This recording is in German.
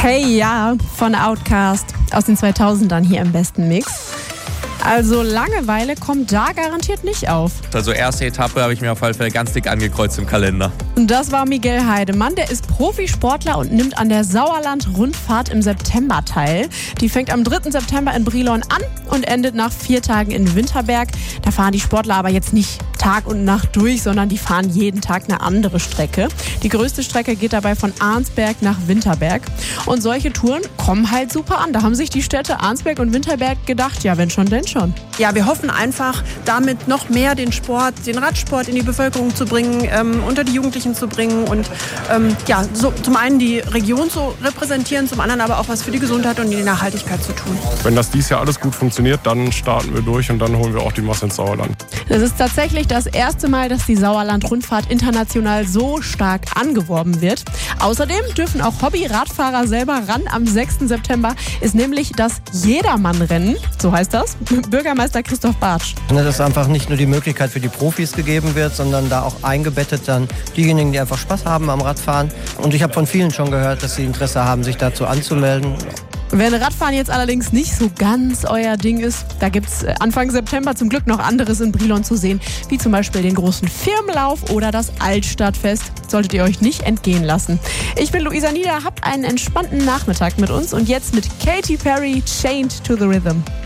Hey ja, von Outkast aus den 2000ern hier im besten Mix. Also Langeweile kommt da garantiert nicht auf. Also erste Etappe habe ich mir auf jeden Fall ganz dick angekreuzt im Kalender. Und das war Miguel Heidemann, der ist Profisportler und nimmt an der Sauerland-Rundfahrt im September teil. Die fängt am 3. September in Brilon an und endet nach 4 Tagen in Winterberg. Da fahren die Sportler aber jetzt nicht Tag und Nacht durch, sondern die fahren jeden Tag eine andere Strecke. Die größte Strecke geht dabei von Arnsberg nach Winterberg. Und solche Touren kommen halt super an. Da haben sich die Städte Arnsberg und Winterberg gedacht, ja wenn schon, denn schon. Ja, wir hoffen einfach, damit noch mehr den Radsport in die Bevölkerung zu bringen, unter die Jugendlichen zu bringen und so zum einen die Region zu repräsentieren, zum anderen aber auch was für die Gesundheit und die Nachhaltigkeit zu tun. Wenn das dieses Jahr alles gut funktioniert, dann starten wir durch und dann holen wir auch die Masse ins Sauerland. Das ist tatsächlich das erste Mal, dass die Sauerland-Rundfahrt international so stark angeworben wird. Außerdem dürfen auch Hobby-Radfahrer selber ran. Am 6. September ist nämlich das Jedermann-Rennen, so heißt das. Bürgermeister Christoph Bartsch. Dass einfach nicht nur die Möglichkeit für die Profis gegeben wird, sondern da auch eingebettet dann diejenigen, die einfach Spaß haben am Radfahren. Und ich habe von vielen schon gehört, dass sie Interesse haben, sich dazu anzumelden. Wenn Radfahren jetzt allerdings nicht so ganz euer Ding ist, da gibt es Anfang September zum Glück noch anderes in Brilon zu sehen, wie zum Beispiel den großen Firmenlauf oder das Altstadtfest. Solltet ihr euch nicht entgehen lassen. Ich bin Luisa Nieder, habt einen entspannten Nachmittag mit uns und jetzt mit Katy Perry, Chained to the Rhythm.